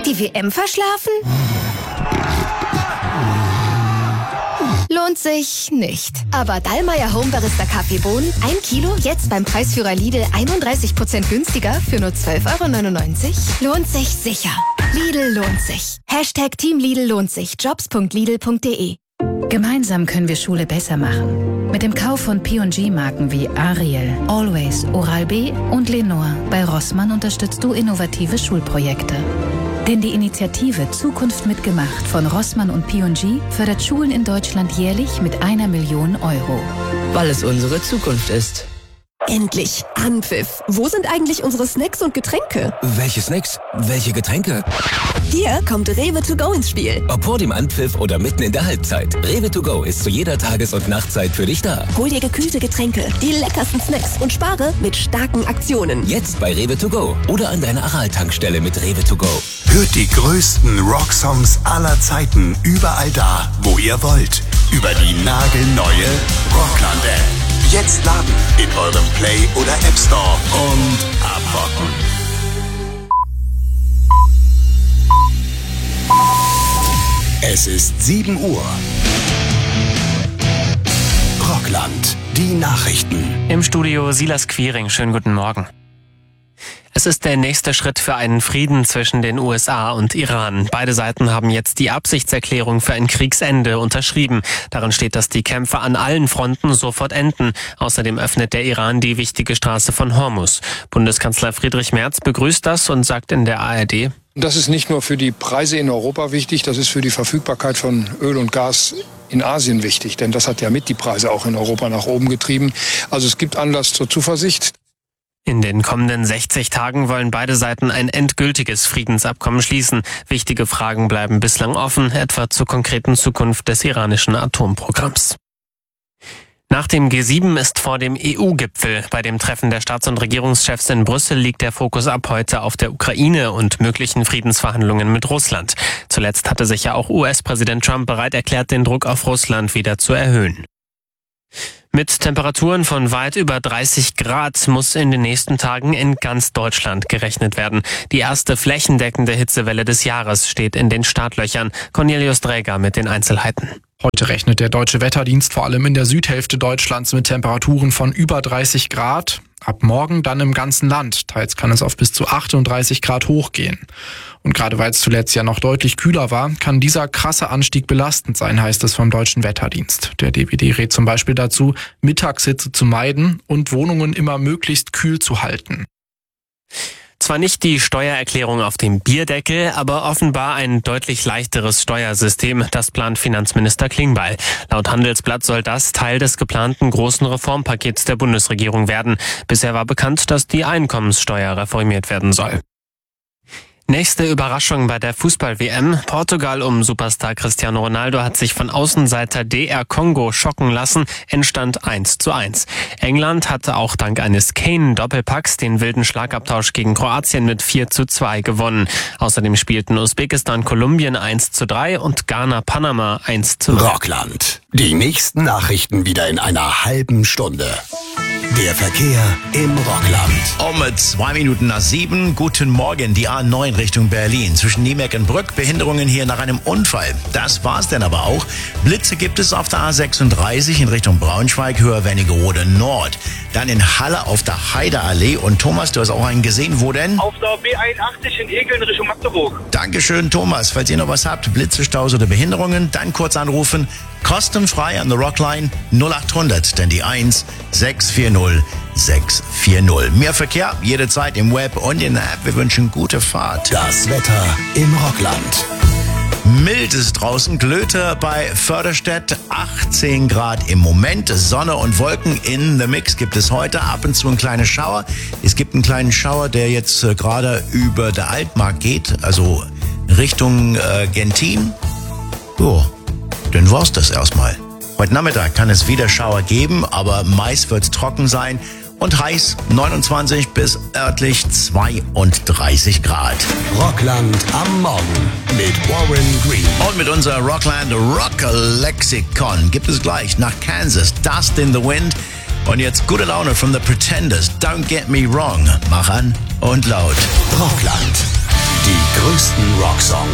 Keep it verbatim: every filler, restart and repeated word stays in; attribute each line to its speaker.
Speaker 1: Die W M verschlafen? Lohnt sich nicht. Aber Dallmayr Home Barista Kaffeebohnen, ein Kilo, jetzt beim Preisführer Lidl einunddreißig Prozent günstiger für nur zwölf Euro neunundneunzig. Lohnt sich sicher. Lidl lohnt sich. Hashtag Team Lidl lohnt sich. jobs punkt lidl punkt de.
Speaker 2: Gemeinsam können wir Schule besser machen. Mit dem Kauf von P und G-Marken wie Ariel, Always, Oral-B und Lenore bei Rossmann unterstützt du innovative Schulprojekte. Denn die Initiative Zukunft mitgemacht von Rossmann und P und G fördert Schulen in Deutschland jährlich mit einer Million Euro.
Speaker 3: Weil es unsere Zukunft ist.
Speaker 4: Endlich Anpfiff. Wo sind eigentlich unsere Snacks und Getränke?
Speaker 5: Welche Snacks? Welche Getränke?
Speaker 4: Hier kommt Rewe to go ins Spiel.
Speaker 5: Ob vor dem Anpfiff oder mitten in der Halbzeit. Rewe to go ist zu jeder Tages- und Nachtzeit für dich da.
Speaker 4: Hol dir gekühlte Getränke, die leckersten Snacks und spare mit starken Aktionen.
Speaker 5: Jetzt bei Rewe to go oder an deiner Aral-Tankstelle mit Rewe to go.
Speaker 6: Hört die größten Rocksongs aller Zeiten überall da, wo ihr wollt. Über die nagelneue Rockland-App. Jetzt laden in eurem Play- oder App Store und abrocken. Es ist sieben Uhr. Rockland, die Nachrichten.
Speaker 7: Im Studio Silas Quiring, schönen guten Morgen. Es ist der nächste Schritt für einen Frieden zwischen den U S A und Iran. Beide Seiten haben jetzt die Absichtserklärung für ein Kriegsende unterschrieben. Darin steht, dass die Kämpfe an allen Fronten sofort enden. Außerdem öffnet der Iran die wichtige Straße von Hormuz. Bundeskanzler Friedrich Merz begrüßt das und sagt in der A R D:
Speaker 8: Das ist nicht nur für die Preise in Europa wichtig, das ist für die Verfügbarkeit von Öl und Gas in Asien wichtig. Denn das hat ja mit die Preise auch in Europa nach oben getrieben. Also es gibt Anlass zur Zuversicht.
Speaker 7: In den kommenden sechzig Tagen wollen beide Seiten ein endgültiges Friedensabkommen schließen. Wichtige Fragen bleiben bislang offen, etwa zur konkreten Zukunft des iranischen Atomprogramms. Nach dem G sieben ist vor dem E U-Gipfel. Bei dem Treffen der Staats- und Regierungschefs in Brüssel liegt der Fokus ab heute auf der Ukraine und möglichen Friedensverhandlungen mit Russland. Zuletzt hatte sich ja auch U S-Präsident Trump bereit erklärt, den Druck auf Russland wieder zu erhöhen. Mit Temperaturen von weit über dreißig Grad muss in den nächsten Tagen in ganz Deutschland gerechnet werden. Die erste flächendeckende Hitzewelle des Jahres steht in den Startlöchern. Cornelius Dräger mit den Einzelheiten.
Speaker 9: Heute rechnet der Deutsche Wetterdienst vor allem in der Südhälfte Deutschlands mit Temperaturen von über dreißig Grad. Ab morgen dann im ganzen Land. Teils kann es auf bis zu achtunddreißig Grad hochgehen. Und gerade weil es zuletzt ja noch deutlich kühler war, kann dieser krasse Anstieg belastend sein, heißt es vom Deutschen Wetterdienst. Der D W D rät zum Beispiel dazu, Mittagshitze zu meiden und Wohnungen immer möglichst kühl zu halten.
Speaker 7: Zwar nicht die Steuererklärung auf dem Bierdeckel, aber offenbar ein deutlich leichteres Steuersystem. Das plant Finanzminister Klingbeil. Laut Handelsblatt soll das Teil des geplanten großen Reformpakets der Bundesregierung werden. Bisher war bekannt, dass die Einkommenssteuer reformiert werden soll. Nächste Überraschung bei der Fußball-W M. Portugal um Superstar Cristiano Ronaldo hat sich von Außenseiter D R Kongo schocken lassen. Endstand eins zu eins. England hatte auch dank eines Kane-Doppelpacks den wilden Schlagabtausch gegen Kroatien mit vier zu zwei gewonnen. Außerdem spielten Usbekistan Kolumbien eins zu drei und Ghana Panama eins zu null.
Speaker 6: Rockland. Die nächsten Nachrichten wieder in einer halben Stunde. Der Verkehr im Rockland.
Speaker 10: Um zwei Minuten nach sieben. Guten Morgen. Die A neun Richtung Berlin. Zwischen Niemeck und Brück. Behinderungen hier nach einem Unfall. Das war's denn aber auch. Blitze gibt es auf der A sechsunddreißig in Richtung Braunschweig, Höher Wernigerode Nord. Dann in Halle auf der Heideallee. Und Thomas, du hast auch einen gesehen. Wo denn?
Speaker 11: Auf der B einundachtzig in Egeln Richtung Magdeburg.
Speaker 10: Dankeschön, Thomas. Falls ihr noch was habt, Blitze, Staus oder Behinderungen, dann kurz anrufen. Kostenfrei an der Rockline null acht hundert, denn die eins sechs vier null sechs vier null. Mehr Verkehr jederzeit im Web und in der App. Wir wünschen gute Fahrt.
Speaker 6: Das Wetter im Rockland.
Speaker 10: Mild ist draußen, Glöte bei Förderstedt, achtzehn Grad im Moment, Sonne und Wolken in the Mix gibt es heute, ab und zu ein kleiner Schauer. Es gibt einen kleinen Schauer, der jetzt äh, gerade über der Altmark geht, also Richtung äh, Gentin. Jo, dann war's das erstmal. Heute Nachmittag kann es wieder Schauer geben, aber meist wird's trocken sein. Und heiß, neunundzwanzig bis örtlich zweiunddreißig Grad.
Speaker 6: Rockland am Morgen mit Warren Green.
Speaker 10: Und mit unserer Rockland Rock Lexikon gibt es gleich nach Kansas Dust in the Wind. Und jetzt gute Laune from the Pretenders. Don't get me wrong. Mach an und laut.
Speaker 6: Rockland. Die größten größten Rocksongs.